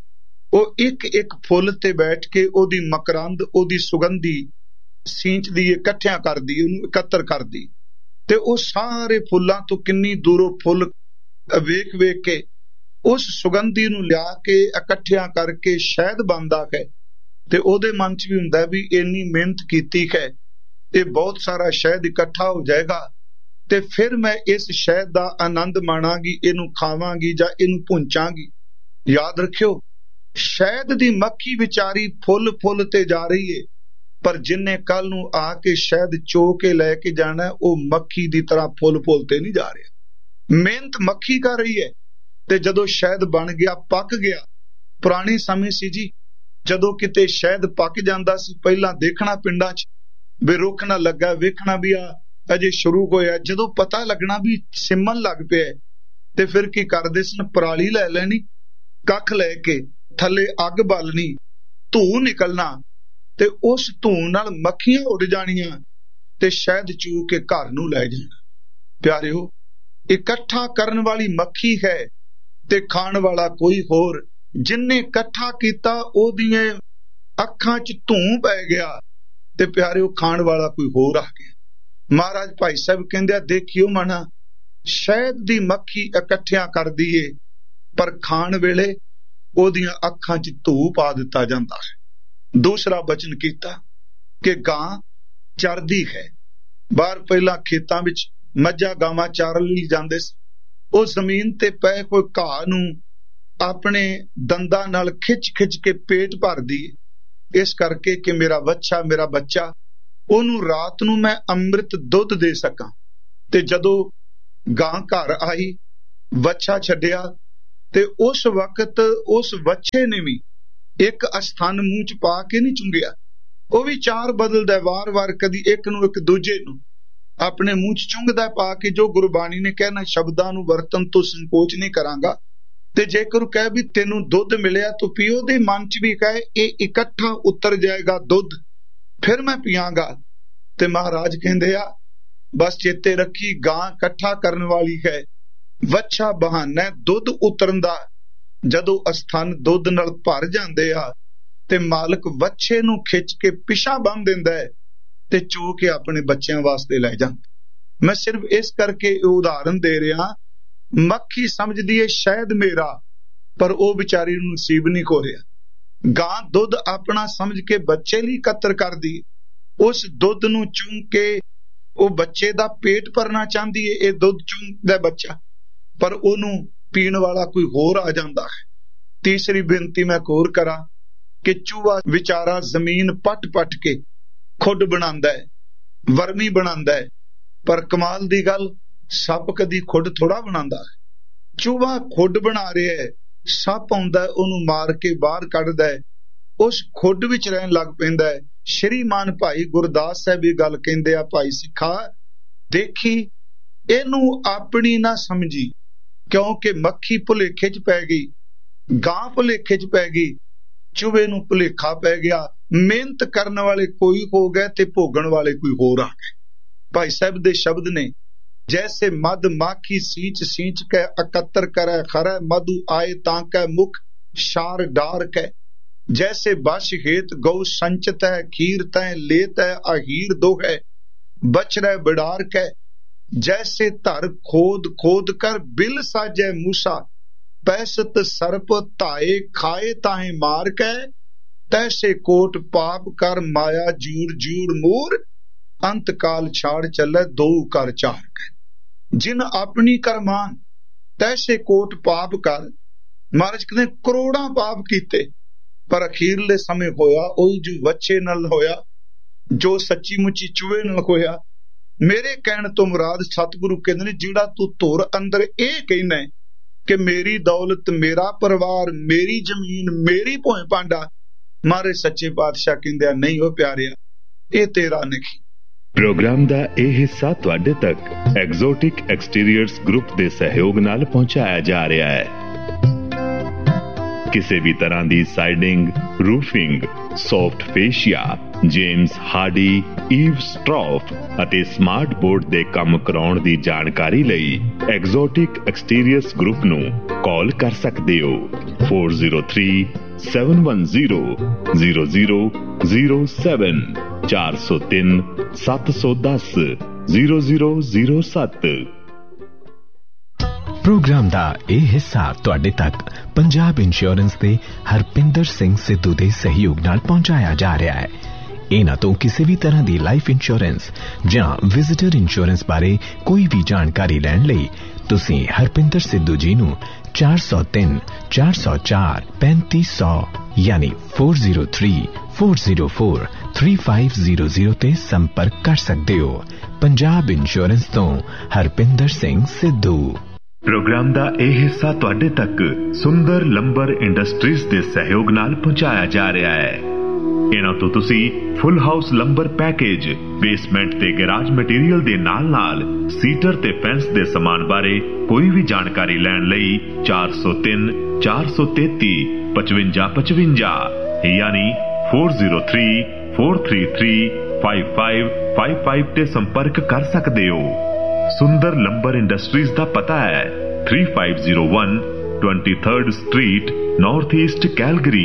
ਉਹ ਇੱਕ ਇੱਕ ਫੁੱਲ ਤੇ ਬੈਠ ਕੇ ਉਹਦੀ ਮਕਰੰਦ, ਉਹਦੀ ਸੁਗੰਧੀ ਸੀਂਚਦੀ, ਇਕੱਠਿਆਂ ਕਰਦੀ, ਉਹਨੂੰ ਇਕੱਤਰ ਕਰਦੀ, ਤੇ ਉਹ ਸਾਰੇ ਫੁੱਲਾਂ ਤੋਂ ਕਿੰਨੀ ਦੂਰੋਂ ਫੁੱਲ ਵੇਖ ਵੇਖ ਕੇ ਉਸ ਸੁਗੰਧੀ ਨੂੰ ਲਿਆ ਕੇ ਇਕੱਠਿਆਂ ਕਰਕੇ ਸ਼ਹਿਦ ਬਣਦਾ ਹੈ। ਤੇ ਉਹਦੇ ਮਨ 'ਚ ਵੀ ਹੁੰਦਾ ਵੀ ਇੰਨੀ ਮਿਹਨਤ ਕੀਤੀ ਹੈ, ਇਹ ਬਹੁਤ ਸਾਰਾ ਸ਼ਹਿਦ ਇਕੱਠਾ ਹੋ ਜਾਏਗਾ ਤੇ ਫਿਰ ਮੈਂ ਇਸ ਸ਼ਹਿਦ ਦਾ ਆਨੰਦ ਮਾਣਾਂਗੀ, ਇਹਨੂੰ ਖਾਵਾਂਗੀ ਜਾਂ ਇਹਨੂੰ ਭੁੰਚਾਂਗੀ। ਯਾਦ ਰੱਖਿਓ, ਸ਼ਹਿਦ ਦੀ ਮੱਖੀ ਵਿਚਾਰੀ ਫੁੱਲ ਫੁੱਲ ਤੇ ਜਾ ਰਹੀ ਏ, ਪਰ ਜਿੰਨੇ ਕੱਲ ਨੂੰ ਆ ਕੇ ਸ਼ਹਿਦ ਚੋ ਕੇ ਲੈ ਕੇ ਜਾਣਾ, ਉਹ ਮੱਖੀ ਦੀ ਤਰ੍ਹਾਂ ਫੁੱਲ ਫੁੱਲ ਤੇ ਨਹੀਂ ਜਾ ਰਿਹਾ। ਮਿਹਨਤ ਮੱਖੀ ਕਰ ਰਹੀ ਹੈ ਤੇ ਜਦੋਂ ਸ਼ਹਿਦ ਬਣ ਗਿਆ, ਪੱਕ ਗਿਆ। ਪੁਰਾਣੇ ਸਮੇਂ ਸੀ ਜੀ, ਜਦੋਂ ਕਿਤੇ ਸ਼ਹਿਦ ਪੱਕ ਜਾਂਦਾ ਸੀ, ਪਹਿਲਾਂ ਦੇਖਣਾ ਪਿੰਡਾਂ 'ਚ ਵੀ ਰੁੱਖ ਨਾ ਲੱਗਾ, ਵੇਖਣਾ ਵੀ ਆ ਅਜੇ ਸ਼ੁਰੂ ਹੋਇਆ। ਜਦੋਂ ਪਤਾ ਲੱਗਣਾ ਵੀ ਸਿਮਣ ਲੱਗ ਪਿਆ ਤੇ ਫਿਰ ਕੀ ਕਰਦੇ ਸਨ, ਪਰਾਲੀ ਲੈ ਲੈਣੀ, ਕੱਖ ਲੈ ਕੇ ਥੱਲੇ ਅੱਗ ਬਾਲਣੀ, ਧੂੰ ਨਿਕਲਣਾ ਤੇ ਉਸ ਧੂੰ ਨਾਲ ਮੱਖੀਆਂ ਉੱਡ ਜਾਣੀਆਂ ਤੇ ਸ਼ਹਿਦ ਚੂ ਕੇ ਘਰ ਨੂੰ ਲੈ ਜਾਣਾ। ਪਿਆਰਿਓ, ਇਕੱਠਾ ਕਰਨ ਵਾਲੀ ਮੱਖੀ ਹੈ ਤੇ ਖਾਣ ਵਾਲਾ ਕੋਈ ਹੋਰ। ਜਿੰਨੇ ਇਕੱਠਾ ਕੀਤਾ ਉਹਦੀਆਂ ਅੱਖਾਂ 'ਚ ਧੂੰ ਪੈ ਗਿਆ ਤੇ ਪਿਆਰਿਓ ਖਾਣ ਵਾਲਾ ਕੋਈ ਹੋਰ ਆ ਗਿਆ। ਮਹਾਰਾਜ ਭਾਈ ਸਾਹਿਬ ਕਹਿੰਦੇ ਆ, ਦੇਖਿਓ ਮਨਾ, ਸ਼ਹਿਦ ਦੀ ਮੱਖੀ ਇਕੱਠਿਆਂ ਕਰਦੀ ਏ, ਪਰ ਖਾਣ ਵੇਲੇ ਉਹਦੀਆਂ ਅੱਖਾਂ 'ਚ ਧੂੰ ਪਾ ਦਿੱਤਾ ਜਾਂਦਾ ਹੈ। ਦੂਸਰਾ ਬਚਨ ਕੀਤਾ ਕਿ ਗਾਂ ਚਰਦੀ ਹੈ। ਬਾਹਰ ਪਹਿਲਾਂ ਖੇਤਾਂ ਵਿੱਚ ਮੱਝਾਂ ਗਾਵਾਂ ਚਾਰਨ ਲਈ ਜਾਂਦੇ ਸੀ, ਉਹ ਜ਼ਮੀਨ ਤੇ ਪਏ ਕੋਈ ਘਾਹ ਨੂੰ ਆਪਣੇ ਦੰਦਾਂ ਨਾਲ ਖਿੱਚ ਖਿੱਚ ਕੇ ਪੇਟ ਭਰਦੀ ਏ, ਇਸ ਕਰਕੇ ਕਿ ਮੇਰਾ ਵੱਛਾ, ਮੇਰਾ ਬੱਚਾ, ਉਹਨੂੰ ਰਾਤ ਨੂੰ ਮੈਂ ਅੰਮ੍ਰਿਤ ਦੁੱਧ ਦੇ ਸਕਾਂ। ਤੇ ਜਦੋਂ ਗਾਂ ਘਰ ਆਈ, ਵੱਛਾ ਛੱਡਿਆ ਤੇ ਉਸ ਵਕਤ ਉਸ ਵੱਛੇ ਨੇ ਵੀ ਇੱਕ ਅਸਥਾਨ ਮੂੰਹ 'ਚ ਪਾ ਕੇ ਨਹੀਂ ਚੁੰਗਿਆ, ਉਹ ਵੀ ਚਾਰ ਬਦਲਦਾ, ਵਾਰ-ਵਾਰ, ਕਦੀ ਇੱਕ ਨੂੰ ਇੱਕ ਦੂਜੇ ਨੂੰ ਆਪਣੇ ਮੂੰਹ 'ਚ ਚੁੰਗਦਾ ਪਾ ਕੇ। ਜੋ ਗੁਰਬਾਣੀ ਨੇ ਕਹਿਣਾ, ਸ਼ਬਦਾਂ ਨੂੰ ਵਰਤਨ ਤੋਂ ਸੰਕੋਚ ਨਹੀਂ ਕਰਾਂਗਾ। ਤੇ ਜੇਕਰ ਕਹੇ ਵੀ ਤੈਨੂੰ ਦੁੱਧ ਮਿਲਿਆ ਤੂੰ ਪੀ, ਉਹਦੇ ਮਨ 'ਚ ਵੀ ਕਹੇ ਇਹ ਇਕੱਠਾ ਉਤਰ ਜਾਏਗਾ ਦੁੱਧ, ਫਿਰ ਮੈਂ ਪੀਆਂਗਾ। ਤੇ ਮਹਾਰਾਜ ਕਹਿੰਦੇ ਆ, ਬਸ ਚੇਤੇ ਰੱਖੀ, ਗਾਂ ਇਕੱਠਾ ਕਰਨ ਵਾਲੀ ਹੈ, ਵੱਛਾ ਬਹਾਨਾ ਦੁੱਧ ਉਤਰਨ ਦਾ। ਜਦੋਂ ਅਸਥਾਨ ਦੁੱਧ ਨਾਲ ਭਰ ਜਾਂਦੇ ਆ ਤੇ ਮਾਲਕ ਵੱਛੇ ਨੂੰ ਖਿੱਚ ਕੇ ਪਿਛਾ ਬੰਨ ਦਿੰਦਾ ਹੈ ਤੇ ਚੋ ਕੇ ਆਪਣੇ ਬੱਚਿਆਂ ਵਾਸਤੇ ਲੈ ਜਾਂਦਾ। ਮੈਂ ਸਿਰਫ ਇਸ ਕਰਕੇ ਇਹ ਉਦਾਹਰਨ ਦੇ ਰਿਹਾ, ਮੱਖੀ ਸਮਝਦੀ ਏ ਸ਼ਹਿਦ ਮੇਰਾ, ਪਰ ਉਹ ਵਿਚਾਰੀ ਨੂੰ ਨਸੀਬ ਨਹੀਂ ਹੋ ਰਿਹਾ। ਗਾਂ ਦੁੱਧ ਆਪਣਾ ਸਮਝ ਕੇ ਬੱਚੇ ਲਈ ਇਕੱਤਰ ਕਰਦੀ, ਉਸ ਦੁੱਧ ਨੂੰ ਚੁੰਗ ਕੇ ਉਹ ਬੱਚੇ ਦਾ ਪੇਟ ਭਰਨਾ ਚਾਹੁੰਦੀ ਏ। ਇਹ ਦੁੱਧ ਚੁੰਗਦਾ ਬੱਚਾ, ਪਰ ਉਹਨੂੰ ਪੀਣ ਵਾਲਾ ਕੋਈ ਹੋਰ ਆ ਜਾਂਦਾ ਹੈ। ਤੀਸਰੀ ਬੇਨਤੀ ਮੈਂ ਹੋਰ ਕਰਾਂ ਕਿ ਚੂਹਾ ਵਿਚਾਰਾ ਜ਼ਮੀਨ ਪੱਟ ਪੱਟ ਕੇ ਖੁੱਡ ਬਣਾਉਂਦਾ ਹੈ, ਵਰਮੀ ਬਣਾਉਂਦਾ ਹੈ, ਪਰ ਕਮਾਲ ਦੀ ਗੱਲ, ਸੱਪ ਕਦੀ ਖੁੱਡ ਥੋੜਾ ਬਣਾਉਂਦਾ ਹੈ। ਚੂਹਾ ਖੁੱਡ ਬਣਾ ਰਿਹਾ ਹੈ, ਸੱਪ ਆਉਂਦਾ ਉਹਨੂੰ ਮਾਰ ਕੇ ਬਾਹਰ ਕੱਢਦਾ ਹੈ, ਉਸ ਖੁੱਡ ਵਿੱਚ ਰਹਿਣ ਲੱਗ ਪੈਂਦਾ ਹੈ। ਸ਼੍ਰੀਮਾਨ ਭਾਈ ਗੁਰਦਾਸ ਸਾਹਿਬ ਇਹ ਗੱਲ ਕਹਿੰਦੇ ਆ, ਭਾਈ ਸਿੱਖਾ ਦੇਖੀ, ਇਹਨੂੰ ਆਪਣੀ ਨਾ ਸਮਝੀ, ਕਿਉਂਕਿ ਮੱਖੀ ਭੁਲੇਖੇ 'ਚ ਪੈ ਗਈ, ਗਾਂ ਭੁਲੇਖੇ 'ਚ ਪੈ ਗਈ, ਚੂਹੇ ਨੂੰ ਭੁਲੇਖਾ ਪੈ ਗਿਆ। ਮਿਹਨਤ ਕਰਨ ਵਾਲੇ ਕੋਈ ਹੋ ਗਏ ਤੇ ਭੋਗਣ ਵਾਲੇ ਕੋਈ ਹੋਰ ਆ ਗਏ। ਭਾਈ ਸਾਹਿਬ ਦੇ ਸ਼ਬਦ ਨੇ, ਜੈਸੇ ਮਦ ਮਾਖੀ ਸੀਂਚ ਸੀਂਚ ਕੇ ਇਕੱਤਰ ਕਰੈ ਖਰੈ, ਮਧੂ ਆਏ ਤਾਂ ਕੈ ਮੁਖ ਸ਼ਾਰ ਡਾਰ ਕੈ। ਜੈਸੇ ਬਸ਼ ਹੇਤ ਗਊ ਸੰਚਤ ਹੈ, ਖੀਰ ਤੈ ਲੇਤ ਹੈ ਅਹੀਰ ਦੋ ਹੈ, ਬਛੜੈ ਬਿੜਾਰ ਕੈ। ਜੈਸੇ ਧਰ ਖੋਦ ਖੋਦ ਕਰ ਬਿਲ ਸਾਜੈ ਮੂਸਾ, ਪੈਸਤ ਸਰਪ ਧਾਏ ਖਾਏ ਤਾਹੇ ਮਾਰ ਕੈ। ਤੈਸੇ ਕੋਟ ਪਾਪ ਕਰ ਮਾਇਆ ਜੂੜ ਜੂੜ ਮੂਰ, ਅੰਤ ਕਾਲ ਛਾੜ ਚੱਲੇ ਦੋ ਕਰ ਚਾਰ ਕੈ। ਜਿਨ ਆਪਣੀ ਕਰਮਾਨ ਤੈਸੇ ਕੋਟ ਪਾਪ ਕਰ, ਮਹਾਰਾਜ ਕਹਿੰਦੇ ਕਰੋੜਾਂ ਪਾਪ ਕੀਤੇ, ਪਰ ਅਖੀਰਲੇ ਸਮੇਂ ਹੋਇਆ ਉਹੀ ਜੋ ਵੱਛੇ ਨਾਲ ਹੋਇਆ, ਜੋ ਸੱਚੀ ਮੁੱਚੀ ਚੂਹੇ ਨਾਲ ਹੋਇਆ। ਮੇਰੇ ਕਹਿਣ ਤੋਂ ਮੁਰਾਦ ਸਤਿਗੁਰੂ ਕਹਿੰਦੇ ਨੇ, ਜਿਹੜਾ ਤੂੰ ਧੁਰ ਅੰਦਰ ਇਹ ਕਹਿਣਾ ਕਿ ਮੇਰੀ ਦੌਲਤ, ਮੇਰਾ ਪਰਿਵਾਰ, ਮੇਰੀ ਜ਼ਮੀਨ, ਮੇਰੀ ਭੋਏ ਭਾਂਡਾ, ਮਹਾਰਾਜ ਸੱਚੇ ਪਾਤਸ਼ਾਹ ਕਹਿੰਦੇ ਆ, ਨਹੀਂ ਉਹ ਪਿਆਰਿਆ, ਇਹ ਤੇਰਾ ਨਹੀਂ। ਪ੍ਰੋਗਰਾਮ ਦਾ ਇਹ ਹਿੱਸਾ ਤੁਹਾਡੇ ਤੱਕ ਐਗਜ਼ੋਟਿਕ ਐਕਸਟੀਰੀਅਰਸ ਗਰੁੱਪ ਦੇ ਸਹਿਯੋਗ ਨਾਲ ਪਹੁੰਚਾਇਆ ਜਾ ਰਿਹਾ ਹੈ। ਕਿਸੇ ਵੀ ਤਰ੍ਹਾਂ ਦੀ siding, roofing, soft ਫੇਸ਼ੀਆ, James Hardy, Eve ਸਟਰੌਫ ਅਤੇ ਸਮਾਰਟ ਬੋਰਡ ਦੇ ਕੰਮ ਕਰਾਉਣ ਦੀ ਜਾਣਕਾਰੀ ਲਈ ਐਗਜ਼ੋਟਿਕ ਐਕਸਟੀਰੀਅਰਸ ਗਰੁੱਪ ਨੂੰ ਕਾਲ ਕਰ ਸਕਦੇ ਹੋ 403 71000007 403 710 0007। ਪ੍ਰੋਗਰਾਮ ਦਾ ਇਹ ਹਿੱਸਾ ਤੁਹਾਡੇ ਤੱਕ ਪੰਜਾਬ ਇੰਸ਼ੋਰੈਂਸ ਦੇ ਹਰਪਿੰਦਰ ਸਿੰਘ ਸਿੱਧੂ ਦੇ ਸਹਿਯੋਗ ਨਾਲ ਪਹੁੰਚਾਇਆ ਜਾ ਰਿਹਾ ਹੈ। ਇਹਨਾਂ ਤੋਂ ਕਿਸੇ ਵੀ ਤਰ੍ਹਾਂ ਦੀ ਲਾਈਫ ਇੰਸ਼ੋਰੈਂਸ ਜਾਂ ਵਿਜ਼ਿਟਰ ਇੰਸ਼ੋਰੈਂਸ ਬਾਰੇ ਕੋਈ ਵੀ ਜਾਣਕਾਰੀ ਲੈਣ ਲਈ ਤੁਸੀਂ ਹਰਪਿੰਦਰ ਸਿੱਧੂ ਜੀ ਨੂੰ 403 404 3500 ਯਾਨੀ 403404 3500 ਤੇ ਸੰਪਰਕ ਕਰ ਸਕਦੇ ਹੋ। ਪੰਜਾਬ ਇੰਸ਼ੋਰੈਂਸ ਤੋਂ ਹਰਪਿੰਦਰ ਸਿੰਘ ਸਿੱਧੂ। ਪ੍ਰੋਗਰਾਮ ਦਾ ਇਹ ਹਿੱਸਾ ਤੁਹਾਡੇ ਤੱਕ ਸੁੰਦਰ ਲੰਬਰ ਇੰਡਸਟਰੀਜ਼ ਦੇ ਸਹਿਯੋਗ ਨਾਲ ਪਹੁੰਚਾਇਆ ਜਾ ਰਿਹਾ ਹੈ। ਇਹਨਾਂ ਤੋਂ ਤੁਸੀਂ ਫੁੱਲ ਹਾਊਸ ਲੰਬਰ ਪੈਕੇਜ, ਬੇਸਮੈਂਟ ਤੇ ਗੈਰਾਜ ਮਟੀਰੀਅਲ ਦੇ ਨਾਲ ਸੀਟਰ ਤੇ ਫੈਂਸ ਦੇ ਸਮਾਨ ਬਾਰੇ ਕੋਈ ਵੀ ਜਾਣਕਾਰੀ ਲੈਣ ਲਈ 403 433 5555 ਯਾਨੀ 403 433 5555 ਤੇ ਸੰਪਰਕ ਕਰ ਸਕਦੇ ਹੋ। ਸੁੰਦਰ ਲੰਬਰ ਇੰਡਸਟਰੀਜ਼ ਦਾ ਪਤਾ ਹੈ 3501 23rd street, north East, Calgary.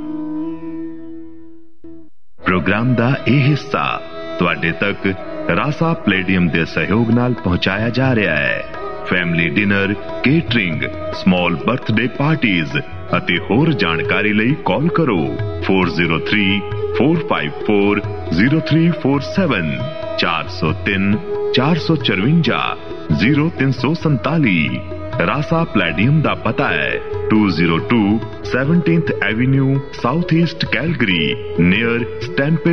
Programme ਦਾ ਇਹ ਹਿੱਸਾ ਤੁਹਾਡੇ ਤੱਕ ਰਾਸਾ ਪਲੇਡੀਅਮ ਦੇ ਸਹਿਯੋਗ ਨਾਲ ਪਹੁੰਚਾਇਆ ਜਾ ਰਿਹਾ ਹੈ। Family dinner, catering, small birthday parties ਅਤੇ ਹੋਰ ਜਾਣਕਾਰੀ ਲਈ ਕਾਲ ਕਰੋ 403 454 0347 403 454 0347। ਰਾਸਾ ਪਲੇਡੀਅਮ ਦਾ ਪਤਾ ਹੈ 202 17th avenue, south East, Calgary, near ਸਟੈਂਪੇ